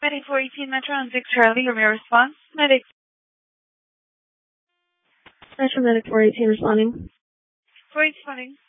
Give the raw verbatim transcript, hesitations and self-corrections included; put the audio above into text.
Medic four eighteen Metro and six Charlie, your mayor response. Medic. Metro Medic four eighteen responding. four eighteen responding.